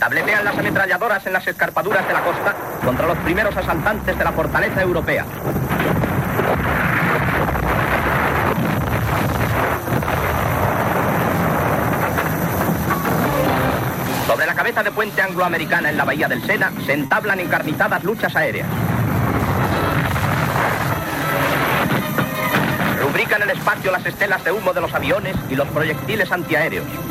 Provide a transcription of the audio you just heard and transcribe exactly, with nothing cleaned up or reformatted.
Tabletean las ametralladoras en las escarpaduras de la costa contra los primeros asaltantes de la fortaleza europea. Sobre la cabeza de puente angloamericana en la bahía del Sena se entablan encarnizadas luchas aéreas. Rubrican el espacio las estelas de humo de los aviones y los proyectiles antiaéreos.